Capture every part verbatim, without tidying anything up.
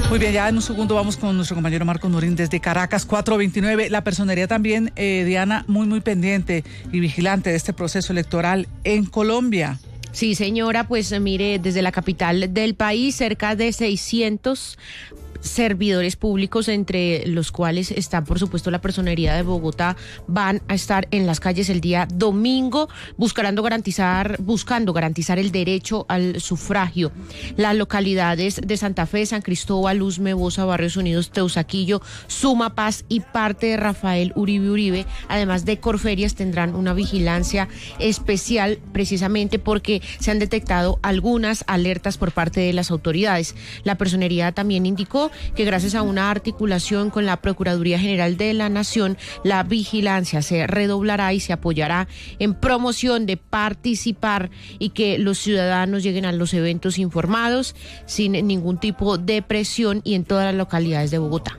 Muy bien, ya en un segundo vamos con nuestro compañero Marco Nurín desde Caracas, cuatro veintinueve. La personería también, eh, Diana, muy, muy pendiente y vigilante de este proceso electoral en Colombia. Sí, señora, pues mire, desde la capital del país, cerca de seiscientos servidores públicos, entre los cuales está, por supuesto, la Personería de Bogotá, van a estar en las calles el día domingo buscando garantizar, buscando garantizar el derecho al sufragio. Las localidades de Santa Fe, San Cristóbal, Usme, Bosa, Barrios Unidos, Teusaquillo, Sumapaz y parte de Rafael Uribe Uribe, además de Corferias, tendrán una vigilancia especial precisamente porque se han detectado algunas alertas por parte de las autoridades. La Personería también indicó que gracias a una articulación con la Procuraduría General de la Nación, la vigilancia se redoblará y se apoyará en promoción de participar y que los ciudadanos lleguen a los eventos informados sin ningún tipo de presión y en todas las localidades de Bogotá.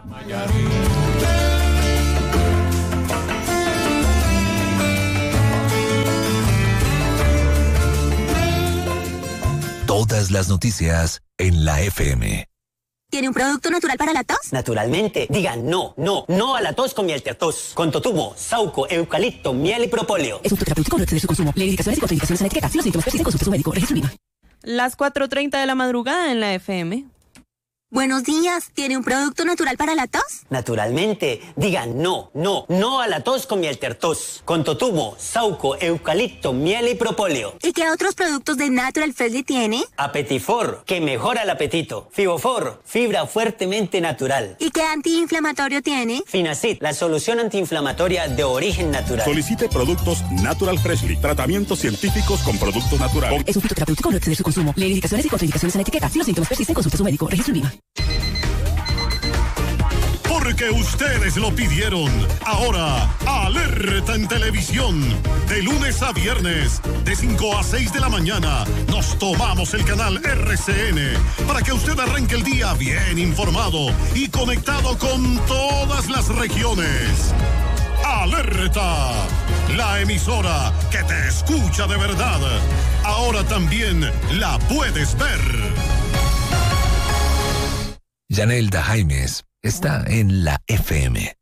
Todas las noticias en la F M. ¿Tiene un producto natural para la tos? Naturalmente. Digan no, no, no a la tos con miel tertos. Con totumo, sauco, eucalipto, miel y propóleo. Es un terapéutico, no excede su consumo. Lee indicaciones y contraindicaciones en la etiqueta. Si los síntomas persisten, consulte a su médico. Registro INVIMA. Las cuatro treinta de la madrugada en la F M. Buenos días. ¿Tiene un producto natural para la tos? Naturalmente. Digan no, no, no a la tos con miel tertos. Con totumo, sauco, eucalipto, miel y propóleo. ¿Y qué otros productos de Natural Freshly tiene? Apetifor, que mejora el apetito. Fibofor, fibra fuertemente natural. ¿Y qué antiinflamatorio tiene? Finacid, la solución antiinflamatoria de origen natural. Solicite productos Natural Freshly. Tratamientos científicos con productos naturales. Es un fitoterapéutico, no exceder su consumo. Lee indicaciones y contraindicaciones en la etiqueta. Si los síntomas persisten, consulte a su médico. Registro INVIMA. Porque ustedes lo pidieron. Ahora, alerta en televisión. De lunes a viernes, de cinco a seis de la mañana, nos tomamos el canal R C N para que usted arranque el día bien informado y conectado con todas las regiones. Alerta, la emisora que te escucha de verdad. Ahora también la puedes ver. Yanelda Jaimes está en la F M.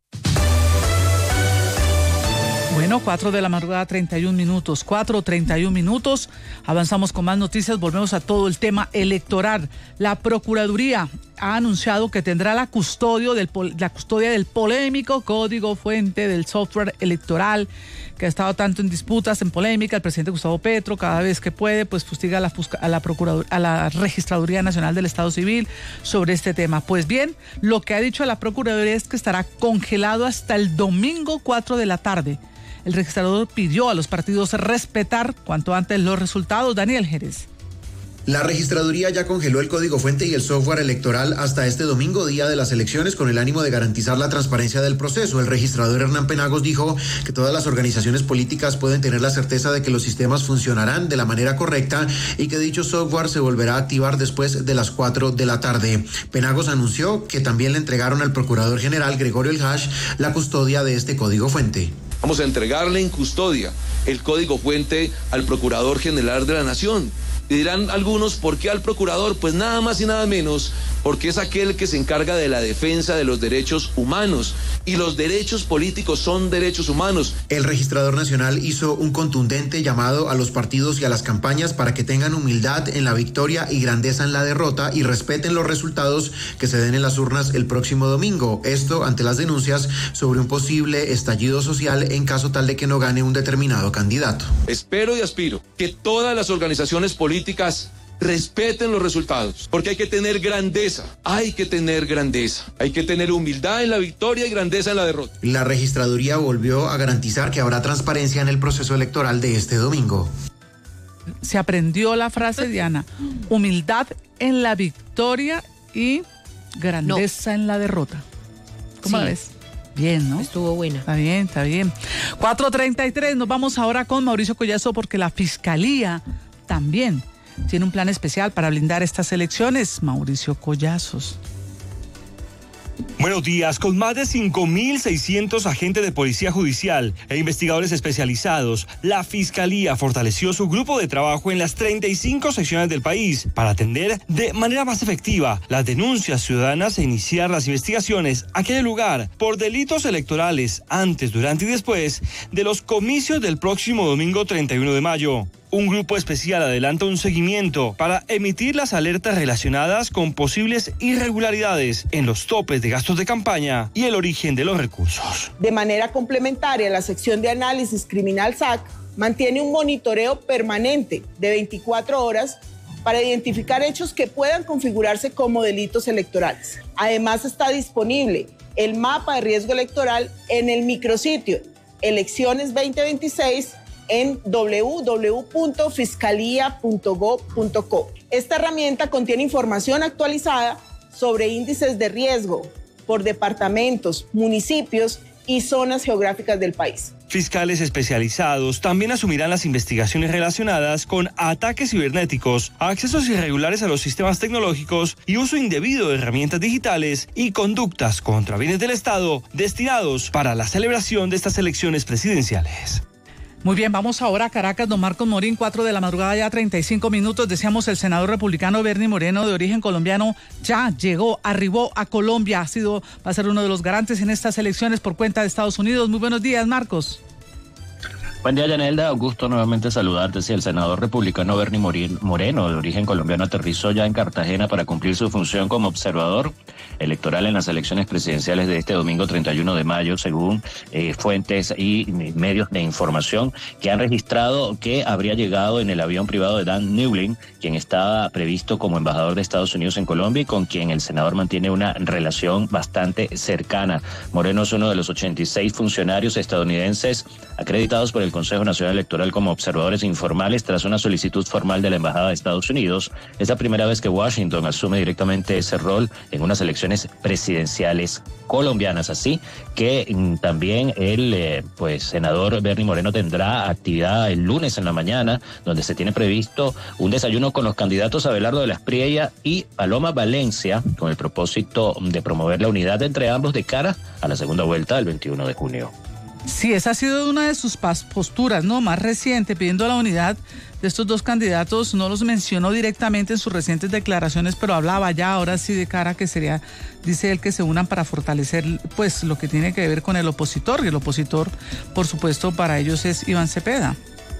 Bueno, cuatro de la madrugada, treinta y un minutos, cuatro treinta y un minutos. Avanzamos con más noticias, volvemos a todo el tema electoral. La Procuraduría ha anunciado que tendrá la custodia del, la custodia del polémico código fuente del software electoral que ha estado tanto en disputas, en polémica. El presidente Gustavo Petro, cada vez que puede, pues fustiga a la, a la Procuraduría, a la Registraduría Nacional del Estado Civil sobre este tema. Pues bien, lo que ha dicho la Procuraduría es que estará congelado hasta el domingo cuatro de la tarde. El registrador pidió a los partidos respetar cuanto antes los resultados. Daniel Jerez. La registraduría ya congeló el código fuente y el software electoral hasta este domingo, día de las elecciones, con el ánimo de garantizar la transparencia del proceso. El registrador Hernán Penagos dijo que todas las organizaciones políticas pueden tener la certeza de que los sistemas funcionarán de la manera correcta y que dicho software se volverá a activar después de las cuatro de la tarde. Penagos anunció que también le entregaron al procurador general Gregorio El Hash la custodia de este código fuente. Vamos a entregarle en custodia el código fuente al Procurador General de la Nación. Y dirán algunos, ¿por qué al procurador? Pues nada más y nada menos, porque es aquel que se encarga de la defensa de los derechos humanos. Y los derechos políticos son derechos humanos. El registrador nacional hizo un contundente llamado a los partidos y a las campañas para que tengan humildad en la victoria y grandeza en la derrota y respeten los resultados que se den en las urnas el próximo domingo. Esto ante las denuncias sobre un posible estallido social en caso tal de que no gane un determinado candidato. Espero y aspiro que todas las organizaciones políticas respeten los resultados, porque hay que tener grandeza, hay que tener grandeza, hay que tener humildad en la victoria y grandeza en la derrota. La registraduría volvió a garantizar que habrá transparencia en el proceso electoral de este domingo. Se aprendió la frase, Diana, humildad en la victoria y grandeza no. en la derrota. ¿Cómo sí. la ves? Bien, ¿no? Estuvo buena. Está bien, está bien. cuatro treinta y tres, nos vamos ahora con Mauricio Collazo porque la Fiscalía también tiene un plan especial para blindar estas elecciones. Mauricio Collazos. Buenos días. Con más de cinco mil seiscientos agentes de policía judicial e investigadores especializados, la Fiscalía fortaleció su grupo de trabajo en las treinta y cinco secciones del país para atender de manera más efectiva las denuncias ciudadanas e iniciar las investigaciones a aquel lugar por delitos electorales antes, durante y después de los comicios del próximo domingo treinta y uno de mayo. Un grupo especial adelanta un seguimiento para emitir las alertas relacionadas con posibles irregularidades en los topes de gastos de campaña y el origen de los recursos. De manera complementaria, la sección de análisis criminal S A C mantiene un monitoreo permanente de veinticuatro horas para identificar hechos que puedan configurarse como delitos electorales. Además, está disponible el mapa de riesgo electoral en el micrositio Elecciones veinte veintiséis en doble u doble u doble u punto fiscalía punto gob punto co. Esta herramienta contiene información actualizada sobre índices de riesgo por departamentos, municipios y zonas geográficas del país. Fiscales especializados también asumirán las investigaciones relacionadas con ataques cibernéticos, accesos irregulares a los sistemas tecnológicos y uso indebido de herramientas digitales y conductas contra bienes del Estado destinados para la celebración de estas elecciones presidenciales. Muy bien, vamos ahora a Caracas. Don Marcos Morín, cuatro de la madrugada, ya treinta y cinco minutos. Decíamos, el senador republicano Bernie Moreno, de origen colombiano, ya llegó, arribó a Colombia. Ha sido, va a ser uno de los garantes en estas elecciones por cuenta de Estados Unidos. Muy buenos días, Marcos. Buen día, Yanelda. Un gusto nuevamente saludarte. Sí, el senador republicano Bernie Moreno, de origen colombiano, aterrizó ya en Cartagena para cumplir su función como observador electoral en las elecciones presidenciales de este domingo treinta y uno de mayo, según eh, fuentes y medios de información que han registrado que habría llegado en el avión privado de Dan Newlin, quien estaba previsto como embajador de Estados Unidos en Colombia y con quien el senador mantiene una relación bastante cercana. Moreno es uno de los ochenta y seis funcionarios estadounidenses acreditados por el Consejo Nacional Electoral como observadores informales tras una solicitud formal de la Embajada de Estados Unidos. Es la primera vez que Washington asume directamente ese rol en unas elecciones presidenciales colombianas, así que mm, también el eh, pues senador Bernie Moreno tendrá actividad el lunes en la mañana, donde se tiene previsto un desayuno con los candidatos Abelardo de la Espriella y Paloma Valencia, con el propósito de promover la unidad entre ambos de cara a la segunda vuelta del veintiuno de junio. Sí, esa ha sido una de sus posturas, ¿no? Más reciente, pidiendo la unidad de estos dos candidatos. No los mencionó directamente en sus recientes declaraciones, pero hablaba ya ahora sí de cara que sería, dice él, que se unan para fortalecer pues lo que tiene que ver con el opositor, y el opositor, por supuesto, para ellos es Iván Cepeda.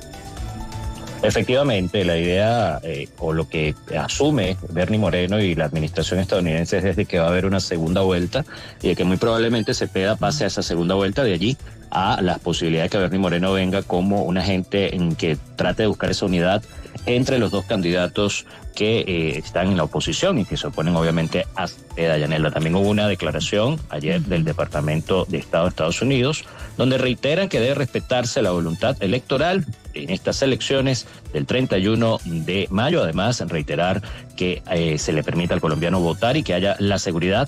Efectivamente, la idea eh, o lo que asume Bernie Moreno y la administración estadounidense es de que va a haber una segunda vuelta y de que muy probablemente Cepeda pase a esa segunda vuelta, de allí a la posibilidad de que Bernie Moreno venga como un agente en que trate de buscar esa unidad entre los dos candidatos que eh, están en la oposición y que se oponen obviamente a Cepeda. Yanela, también hubo una declaración ayer del Departamento de Estado de Estados Unidos donde reiteran que debe respetarse la voluntad electoral en estas elecciones del treinta y uno de mayo. Además, reiterar que eh, se le permita al colombiano votar y que haya la seguridad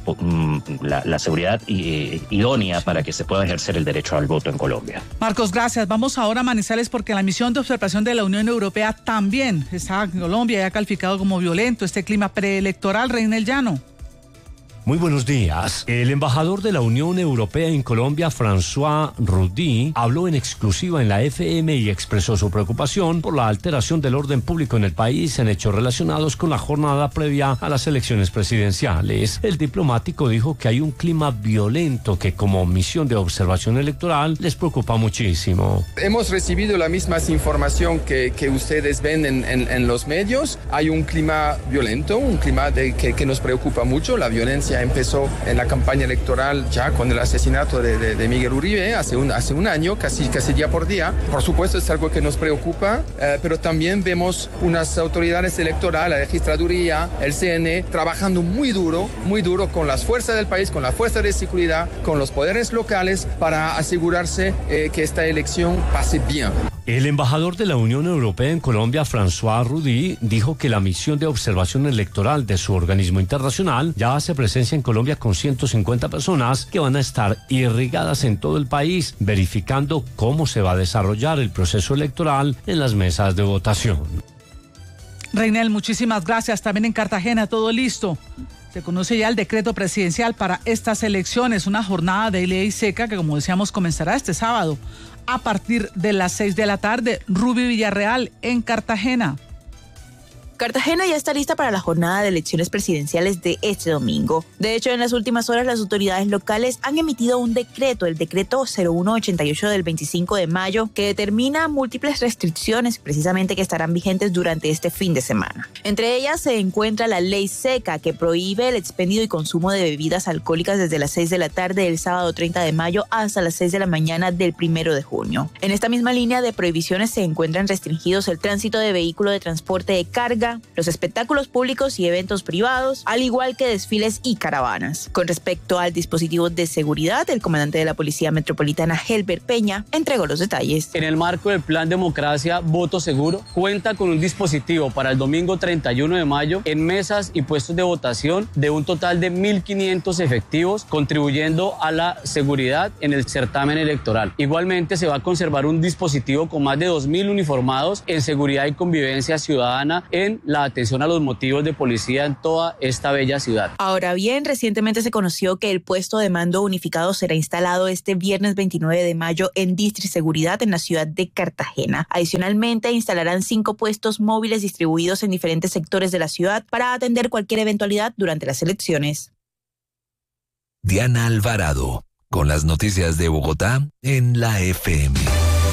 La, la seguridad idónea para que se pueda ejercer el derecho al voto en Colombia. Marcos, gracias. Vamos ahora a Manizales porque la misión de observación de la Unión Europea también está en Colombia y ha calificado como violento este clima preelectoral. Reinel Llano. Muy buenos días. El embajador de la Unión Europea en Colombia, François Rudy, habló en exclusiva en la F M y expresó su preocupación por la alteración del orden público en el país en hechos relacionados con la jornada previa a las elecciones presidenciales. El diplomático dijo que hay un clima violento que como misión de observación electoral les preocupa muchísimo. Hemos recibido la misma información que, que ustedes ven en, en, en los medios. Hay un clima violento, un clima de, que, que nos preocupa mucho. La violencia empezó en la campaña electoral ya con el asesinato de, de, de Miguel Uribe hace un, hace un año, casi, casi día por día. Por supuesto es algo que nos preocupa, eh, pero también vemos unas autoridades electorales, la registraduría, el C N E, trabajando muy duro, muy duro con las fuerzas del país, con las fuerzas de seguridad, con los poderes locales para asegurarse eh, que esta elección pase bien. El embajador de la Unión Europea en Colombia, François Rudy, dijo que la misión de observación electoral de su organismo internacional ya hace presencia en Colombia con ciento cincuenta personas que van a estar irrigadas en todo el país, verificando cómo se va a desarrollar el proceso electoral en las mesas de votación. Reinel, muchísimas gracias. También en Cartagena, todo listo. Se conoce ya el decreto presidencial para estas elecciones, una jornada de ley seca que, como decíamos, comenzará este sábado a partir de las seis de la tarde. Ruby Villarreal en Cartagena. Cartagena ya está lista para la jornada de elecciones presidenciales de este domingo. De hecho, en las últimas horas las autoridades locales han emitido un decreto, el decreto cero uno ochenta y ocho del veinticinco de mayo, que determina múltiples restricciones precisamente que estarán vigentes durante este fin de semana. Entre ellas se encuentra la ley seca, que prohíbe el expendio y consumo de bebidas alcohólicas desde las seis de la tarde del sábado treinta de mayo hasta las seis de la mañana del primero de junio. En esta misma línea de prohibiciones se encuentran restringidos el tránsito de vehículo de transporte de carga, los espectáculos públicos y eventos privados, al igual que desfiles y caravanas. Con respecto al dispositivo de seguridad, el comandante de la Policía Metropolitana, Helber Peña, entregó los detalles. En el marco del Plan Democracia Voto Seguro, cuenta con un dispositivo para el domingo treinta y uno de mayo en mesas y puestos de votación de un total de mil quinientos efectivos, contribuyendo a la seguridad en el certamen electoral. Igualmente se va a conservar un dispositivo con más de dos mil uniformados en seguridad y convivencia ciudadana en la atención a los motivos de policía en toda esta bella ciudad. Ahora bien, recientemente se conoció que el puesto de mando unificado será instalado este viernes veintinueve de mayo en Distriseguridad en la ciudad de Cartagena. Adicionalmente, instalarán cinco puestos móviles distribuidos en diferentes sectores de la ciudad para atender cualquier eventualidad durante las elecciones. Diana Alvarado, con las noticias de Bogotá en la F M.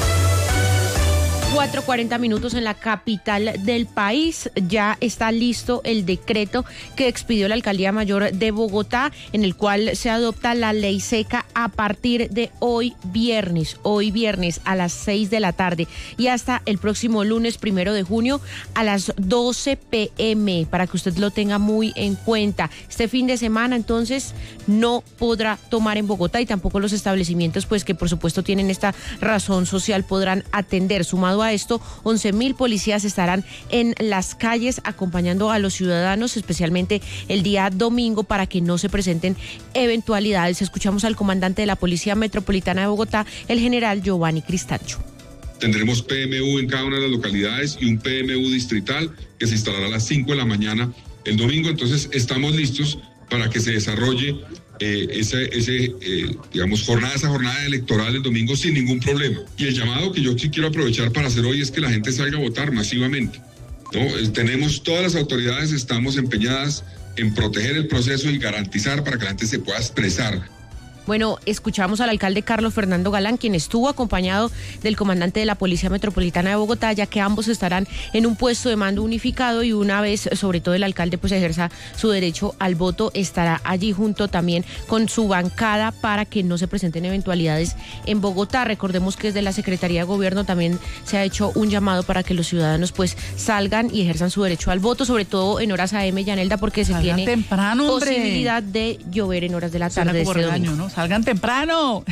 cuatro cuarenta minutos en la capital del país. Ya está listo el decreto que expidió la Alcaldía Mayor de Bogotá, en el cual se adopta la ley seca a partir de hoy viernes, hoy viernes a las seis de la tarde y hasta el próximo lunes primero de junio a las doce pe eme, para que usted lo tenga muy en cuenta. Este fin de semana entonces no podrá tomar en Bogotá y tampoco los establecimientos pues que por supuesto tienen esta razón social podrán atender. Sumado a esto, once mil policías estarán en las calles acompañando a los ciudadanos, especialmente el día domingo, para que no se presenten eventualidades. Escuchamos al comandante de la Policía Metropolitana de Bogotá, el general Giovanni Cristancho. Tendremos P M U en cada una de las localidades y un P M U distrital que se instalará a las cinco de la mañana el domingo. Entonces estamos listos para que se desarrolle eh, ese, ese eh, digamos, jornada, esa jornada electoral el domingo sin ningún problema. Y el llamado que yo sí quiero aprovechar para hacer hoy es que la gente salga a votar masivamente, ¿no? Eh, tenemos todas las autoridades, estamos empeñadas en proteger el proceso y garantizar para que la gente se pueda expresar. Bueno, escuchamos al alcalde Carlos Fernando Galán, quien estuvo acompañado del comandante de la Policía Metropolitana de Bogotá, ya que ambos estarán en un puesto de mando unificado y una vez, sobre todo el alcalde, pues ejerza su derecho al voto, estará allí junto también con su bancada para que no se presenten eventualidades en Bogotá. Recordemos que desde la Secretaría de Gobierno también se ha hecho un llamado para que los ciudadanos pues salgan y ejerzan su derecho al voto, sobre todo en horas a eme, Yanelda, porque se Salgan tiene temprano, posibilidad de llover en horas de la tarde de este regaño, domingo. ¿no? Salgan temprano.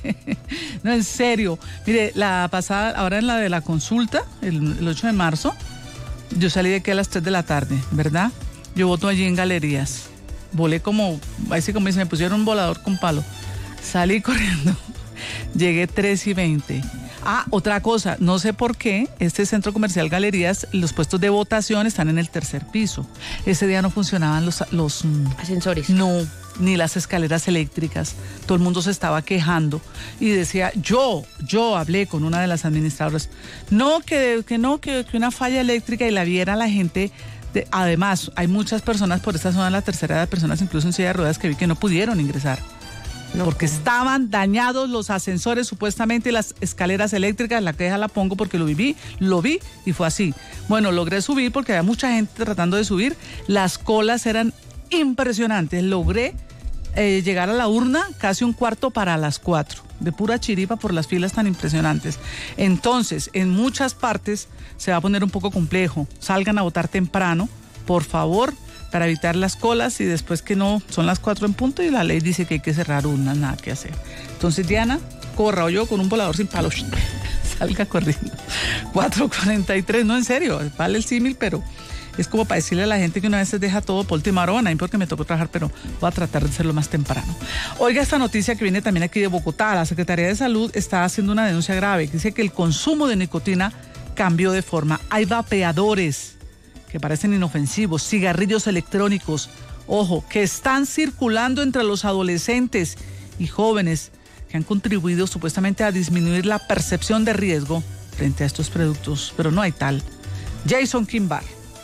No, en serio. Mire, la pasada, ahora en la de la consulta, el, el ocho de marzo, yo salí de aquí a las tres de la tarde, ¿verdad? Yo voto allí en Galerías. Volé como, así como dice, me pusieron un volador con palo. Salí corriendo. Llegué tres y veinte. Ah, otra cosa, no sé por qué este centro comercial Galerías, los puestos de votación están en el tercer piso. Ese día no funcionaban los, los ascensores. No, ni las escaleras eléctricas. Todo el mundo se estaba quejando y decía, yo, yo hablé con una de las administradoras. No, que, que no, que, que una falla eléctrica y la viera la gente. De, además, hay muchas personas por esta zona de la tercera edad, personas incluso en silla de ruedas que vi que no pudieron ingresar. No, porque estaban dañados los ascensores supuestamente y las escaleras eléctricas. La queja la pongo porque lo viví, lo vi y fue así. Bueno, logré subir porque había mucha gente tratando de subir. Las colas eran impresionantes. Logré eh, llegar a la urna casi un cuarto para las cuatro. De pura chiripa por las filas tan impresionantes. Entonces, en muchas partes se va a poner un poco complejo. Salgan a votar temprano, por favor, para evitar las colas y después que no, son las cuatro en punto y la ley dice que hay que cerrar urnas, nada que hacer. Entonces, Diana, corra o yo con un volador sin palos, salga corriendo. cuatro cuarenta y tres, no, en serio, vale el símil, pero es como para decirle a la gente que una vez se deja todo por última hora, a mí porque me tocó trabajar, pero voy a tratar de hacerlo más temprano. Oiga esta noticia que viene también aquí de Bogotá. La Secretaría de Salud está haciendo una denuncia grave, que dice que el consumo de nicotina cambió de forma. Hay vapeadores que parecen inofensivos, cigarrillos electrónicos, ojo, que están circulando entre los adolescentes y jóvenes que han contribuido supuestamente a disminuir la percepción de riesgo frente a estos productos, pero no hay tal. Jason Kimbar.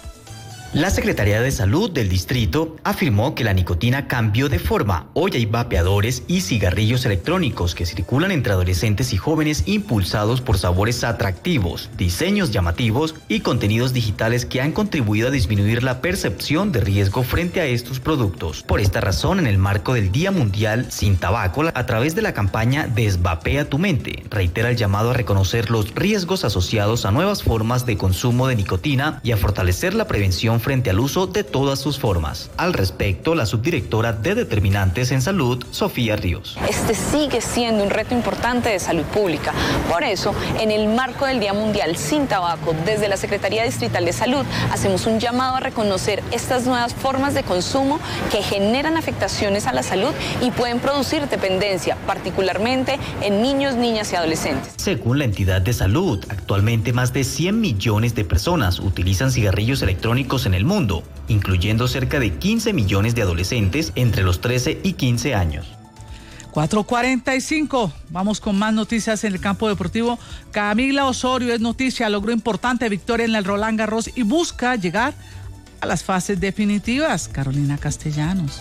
La Secretaría de Salud del distrito afirmó que la nicotina cambió de forma. Hoy hay vapeadores y cigarrillos electrónicos que circulan entre adolescentes y jóvenes impulsados por sabores atractivos, diseños llamativos y contenidos digitales que han contribuido a disminuir la percepción de riesgo frente a estos productos. Por esta razón, en el marco del Día Mundial Sin Tabaco, a través de la campaña Desvapea tu mente, reitera el llamado a reconocer los riesgos asociados a nuevas formas de consumo de nicotina y a fortalecer la prevención frente al uso de todas sus formas. Al respecto, la subdirectora de Determinantes en Salud, Sofía Ríos. Este sigue siendo un reto importante de salud pública. Por eso, en el marco del Día Mundial Sin Tabaco, desde la Secretaría Distrital de Salud, hacemos un llamado a reconocer estas nuevas formas de consumo que generan afectaciones a la salud y pueden producir dependencia, particularmente en niños, niñas y adolescentes. Según la entidad de salud, actualmente más de cien millones de personas utilizan cigarrillos electrónicos en el mundo, incluyendo cerca de quince millones de adolescentes entre los trece y quince años. cuatro cuarenta y cinco, vamos con más noticias en el campo deportivo. Camila Osorio es noticia, logró importante victoria en el Roland Garros y busca llegar a las fases definitivas. Carolina Castellanos.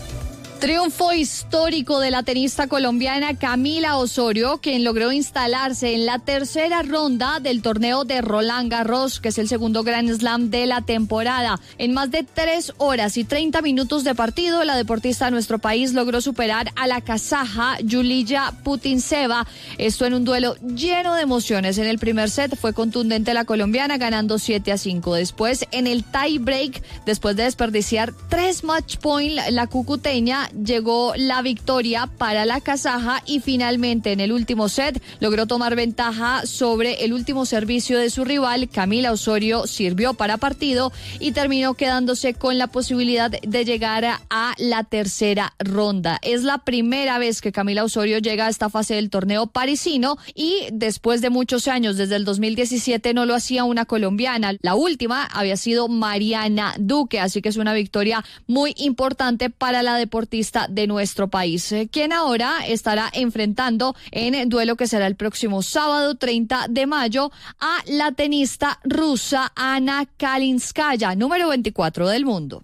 Triunfo histórico de la tenista colombiana Camila Osorio, quien logró instalarse en la tercera ronda del torneo de Roland Garros, que es el segundo Grand Slam de la temporada. En más de tres horas y treinta minutos de partido, la deportista de nuestro país logró superar a la kazaja Yuliya Putintseva. Esto en un duelo lleno de emociones. En el primer set fue contundente la colombiana, ganando siete a cinco. Después, en el tie break, después de desperdiciar tres match point, la cucuteña llegó la victoria para la kazaja y finalmente en el último set logró tomar ventaja sobre el último servicio de su rival. Camila Osorio sirvió para partido y terminó quedándose con la posibilidad de llegar a la tercera ronda. Es la primera vez que Camila Osorio llega a esta fase del torneo parisino y después de muchos años, desde el dos mil diecisiete, no lo hacía una colombiana. La última había sido Mariana Duque, así que es una victoria muy importante para la deportista de nuestro país, quien ahora estará enfrentando en duelo que será el próximo sábado treinta de mayo a la tenista rusa Ana Kalinskaya, número veinticuatro del mundo.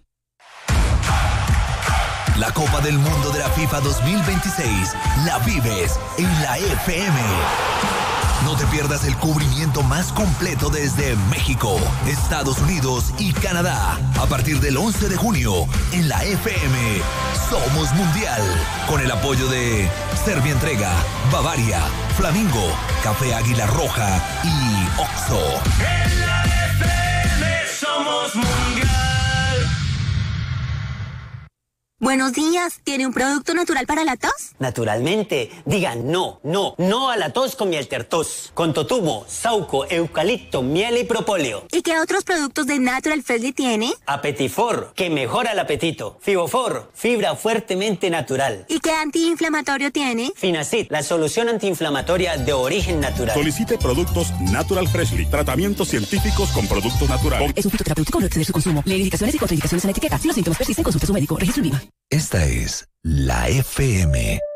La Copa del Mundo de la FIFA dos mil veintiséis la vives en la F M. No te pierdas el cubrimiento más completo desde México, Estados Unidos y Canadá. A partir del once de junio, en la F M, Somos Mundial. Con el apoyo de Servientrega, Bavaria, Flamingo, Café Águila Roja y Oxxo. En la F M somos mundial. Buenos días, ¿tiene un producto natural para la tos? Naturalmente, digan no, no, no a la tos con miel tertos. Con totumo, sauco, eucalipto, miel y propóleo. ¿Y qué otros productos de Natural Freshly tiene? Apetifor, que mejora el apetito. Fibofor, fibra fuertemente natural. ¿Y qué antiinflamatorio tiene? Finacid, la solución antiinflamatoria de origen natural. Solicite productos Natural Freshly, tratamientos científicos con productos naturales. Es un fitoterapéutico, no exceder su consumo. Lee indicaciones y contraindicaciones en la etiqueta. Si los síntomas persisten, consulte a su médico. Registro INVIMA. Esta es la F M.